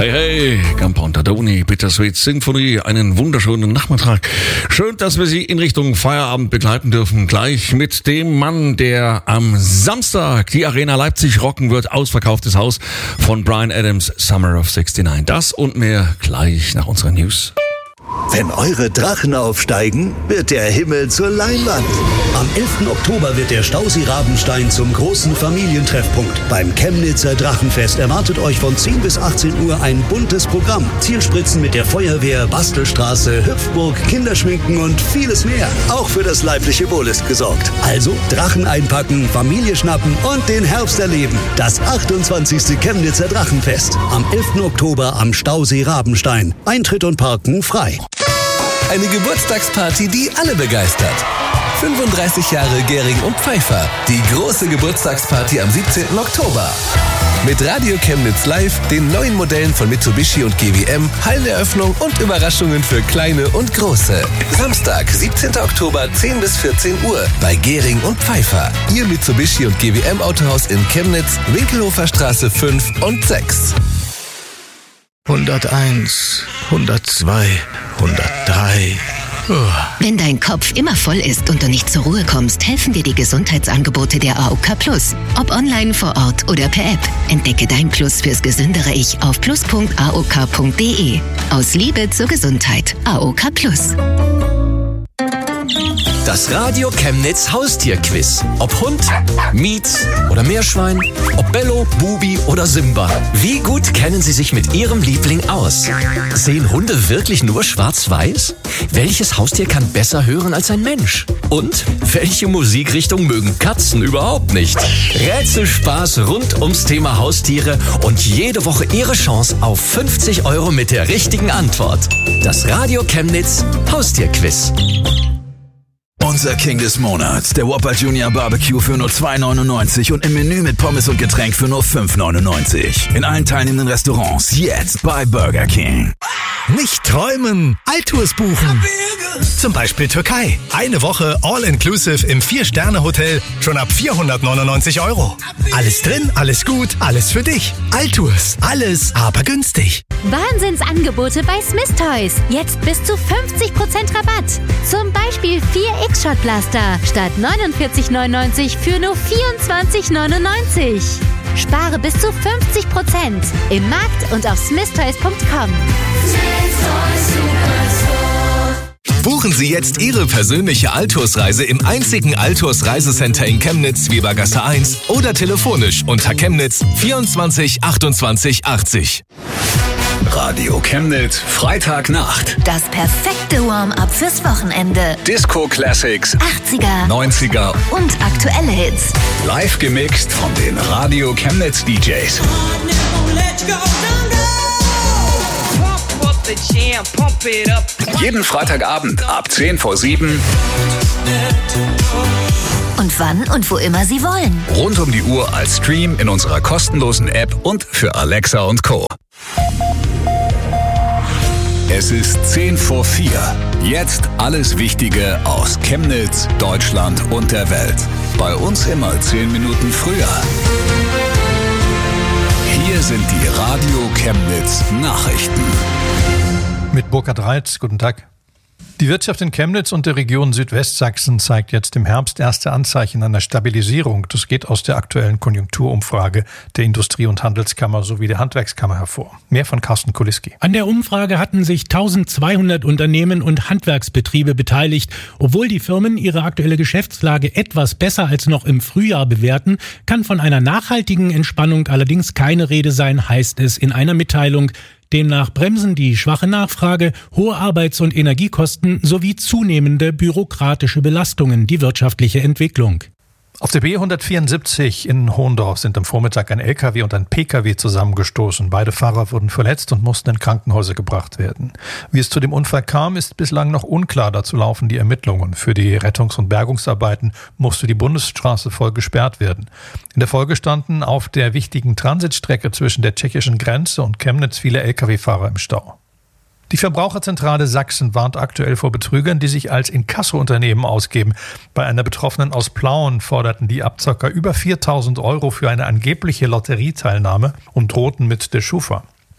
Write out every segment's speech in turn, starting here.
Hey, hey, Campontadoni, Bittersweet Symphony, einen wunderschönen Nachmittag. Schön, dass wir Sie in Richtung Feierabend begleiten dürfen. Gleich mit dem Mann, der am Samstag die Arena Leipzig rocken wird. Ausverkauftes Haus von Bryan Adams, Summer of 69. Das und mehr gleich nach unseren News. Wenn eure Drachen aufsteigen, wird der Himmel zur Leinwand. Am 11. Oktober wird der Stausee Rabenstein zum großen Familientreffpunkt. Beim Chemnitzer Drachenfest erwartet euch von 10 bis 18 Uhr ein buntes Programm. Zielspritzen mit der Feuerwehr, Bastelstraße, Hüpfburg, Kinderschminken und vieles mehr. Auch für das leibliche Wohl ist gesorgt. Also Drachen einpacken, Familie schnappen und den Herbst erleben. Das 28. Chemnitzer Drachenfest. Am 11. Oktober am Stausee Rabenstein. Eintritt und Parken frei. Eine Geburtstagsparty, die alle begeistert. 35 Jahre Gehring und Pfeiffer. Die große Geburtstagsparty am 17. Oktober. Mit Radio Chemnitz Live, den neuen Modellen von Mitsubishi und GWM, Halleneröffnung und Überraschungen für Kleine und Große. Samstag, 17. Oktober, 10 bis 14 Uhr bei Gehring und Pfeiffer. Ihr Mitsubishi und GWM Autohaus in Chemnitz, Winkelhofer Straße 5 und 6. 101, 102, 103. Wenn dein Kopf immer voll ist und du nicht zur Ruhe kommst, helfen dir die Gesundheitsangebote der AOK Plus. Ob online, vor Ort oder per App. Entdecke dein Plus fürs gesündere Ich auf plus.aok.de. Aus Liebe zur Gesundheit. AOK Plus. Das Radio Chemnitz Haustierquiz. Ob Hund, Mietz oder Meerschwein, ob Bello, Bubi oder Simba. Wie gut kennen Sie sich mit Ihrem Liebling aus? Sehen Hunde wirklich nur schwarz-weiß? Welches Haustier kann besser hören als ein Mensch? Und welche Musikrichtung mögen Katzen überhaupt nicht? Rätselspaß rund ums Thema Haustiere und jede Woche Ihre Chance auf 50 € mit der richtigen Antwort. Das Radio Chemnitz Haustierquiz. Unser King des Monats, der Whopper Junior Barbecue für nur 2,99 und im Menü mit Pommes und Getränk für nur 5,99. In allen teilnehmenden Restaurants jetzt bei Burger King. Nicht träumen, Altours buchen. Zum Beispiel Türkei. Eine Woche All-Inclusive im 4-Sterne-Hotel schon ab 499 €. Alles drin, alles gut, alles für dich. Altours, alles aber günstig. Wahnsinnsangebote bei Smith Toys. Jetzt bis zu 50% Rabatt. Zum Beispiel 4 X-Shot-Blaster statt 49,99 für nur 24,99. Spare bis zu 50% im Markt und auf smithtoys.com. Buchen Sie jetzt Ihre persönliche Altours-Reise im einzigen Altours-Reisecenter in Chemnitz, Webergasse 1 oder telefonisch unter Chemnitz 24 28 80. Radio Chemnitz, Freitagnacht. Das perfekte Warm-up fürs Wochenende. Disco Classics, 80er, 90er und aktuelle Hits. Live gemixt von den Radio Chemnitz DJs. Jeden Freitagabend ab 6:50. Und wann und wo immer Sie wollen. Rund um die Uhr als Stream in unserer kostenlosen App und für Alexa und Co. Es ist 3:50. Jetzt alles Wichtige aus Chemnitz, Deutschland und der Welt. Bei uns immer 10 Minuten früher. Hier sind die Radio Chemnitz Nachrichten. Mit Burkhard Reitz, guten Tag. Die Wirtschaft in Chemnitz und der Region Südwestsachsen zeigt jetzt im Herbst erste Anzeichen einer Stabilisierung. Das geht aus der aktuellen Konjunkturumfrage der Industrie- und Handelskammer sowie der Handwerkskammer hervor. Mehr von Carsten Kuliski. An der Umfrage hatten sich 1200 Unternehmen und Handwerksbetriebe beteiligt. Obwohl die Firmen ihre aktuelle Geschäftslage etwas besser als noch im Frühjahr bewerten, kann von einer nachhaltigen Entspannung allerdings keine Rede sein, heißt es in einer Mitteilung. Demnach bremsen die schwache Nachfrage, hohe Arbeits- und Energiekosten sowie zunehmende bürokratische Belastungen die wirtschaftliche Entwicklung. Auf der B174 in Hohndorf sind am Vormittag ein LKW und ein PKW zusammengestoßen. Beide Fahrer wurden verletzt und mussten in Krankenhäuser gebracht werden. Wie es zu dem Unfall kam, ist bislang noch unklar. Dazu laufen die Ermittlungen. Für die Rettungs- und Bergungsarbeiten musste die Bundesstraße voll gesperrt werden. In der Folge standen auf der wichtigen Transitstrecke zwischen der tschechischen Grenze und Chemnitz viele LKW-Fahrer im Stau. Die Verbraucherzentrale Sachsen warnt aktuell vor Betrügern, die sich als Inkasso-Unternehmen ausgeben. Bei einer Betroffenen aus Plauen forderten die Abzocker über 4.000 € für eine angebliche Lotterieteilnahme und drohten mit der Schufa.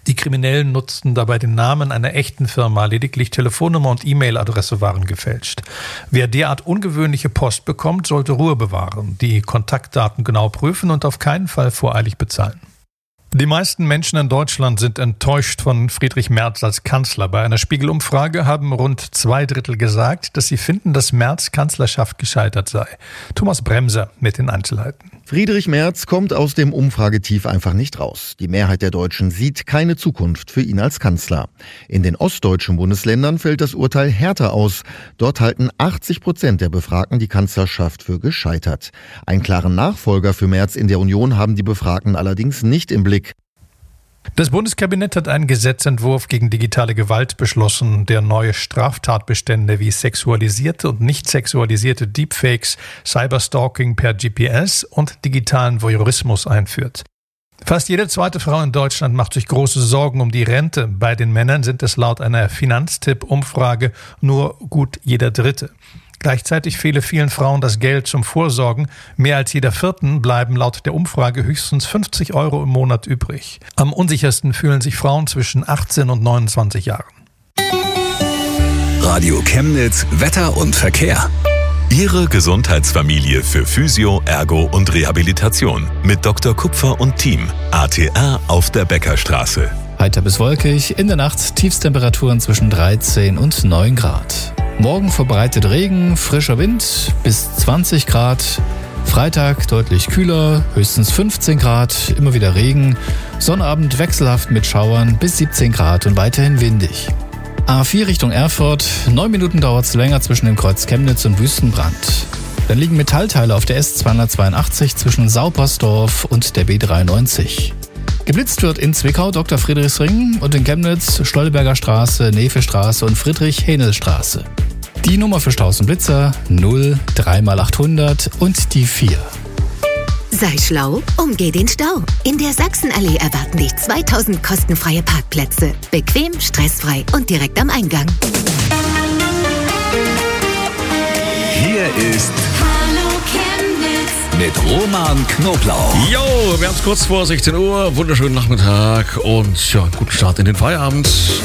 Die Kriminellen nutzten dabei den Namen einer echten Firma, lediglich Telefonnummer und E-Mail-Adresse waren gefälscht. Wer derart ungewöhnliche Post bekommt, sollte Ruhe bewahren, die Kontaktdaten genau prüfen und auf keinen Fall voreilig bezahlen. Die meisten Menschen in Deutschland sind enttäuscht von Friedrich Merz als Kanzler. Bei einer Spiegel-Umfrage haben rund 2/3 gesagt, dass sie finden, dass Merz' Kanzlerschaft gescheitert sei. Thomas Bremser mit den Einzelheiten. Friedrich Merz kommt aus dem Umfragetief einfach nicht raus. Die Mehrheit der Deutschen sieht keine Zukunft für ihn als Kanzler. In den ostdeutschen Bundesländern fällt das Urteil härter aus. Dort halten 80% der Befragten die Kanzlerschaft für gescheitert. Einen klaren Nachfolger für Merz in der Union haben die Befragten allerdings nicht im Blick. Das Bundeskabinett hat einen Gesetzentwurf gegen digitale Gewalt beschlossen, der neue Straftatbestände wie sexualisierte und nicht sexualisierte Deepfakes, Cyberstalking per GPS und digitalen Voyeurismus einführt. Fast jede zweite Frau in Deutschland macht sich große Sorgen um die Rente. Bei den Männern sind es laut einer Finanztipp-Umfrage nur gut jeder Dritte. Gleichzeitig fehle vielen Frauen das Geld zum Vorsorgen. Mehr als jeder Vierten bleiben laut der Umfrage höchstens 50 € im Monat übrig. Am unsichersten fühlen sich Frauen zwischen 18 und 29 Jahren. Radio Chemnitz, Wetter und Verkehr. Ihre Gesundheitsfamilie für Physio, Ergo und Rehabilitation mit Dr. Kupfer und Team. ATR auf der Beckerstraße. Heiter bis wolkig, in der Nacht Tiefstemperaturen zwischen 13 und 9 Grad. Morgen verbreitet Regen, frischer Wind bis 20 Grad. Freitag deutlich kühler, höchstens 15 Grad, immer wieder Regen. Sonnabend wechselhaft mit Schauern bis 17 Grad und weiterhin windig. A4 Richtung Erfurt, 9 Minuten dauert es länger zwischen dem Kreuz Chemnitz und Wüstenbrand. Dann liegen Metallteile auf der S282 zwischen Saupersdorf und der B93. Geblitzt wird in Zwickau Dr. Friedrichsring und in Chemnitz Stolberger Straße, Nevestraße und Friedrich-Hähnel-Straße. Die Nummer für Staus und Blitzer 0 3x800 und die 4. Sei schlau, umgeh den Stau. In der Sachsenallee erwarten dich 2000 kostenfreie Parkplätze. Bequem, stressfrei und direkt am Eingang. Hier ist mit Roman Knoblauch. Jo, wir haben es kurz vor 16 Uhr. Wunderschönen Nachmittag und ja, guten Start in den Feierabend.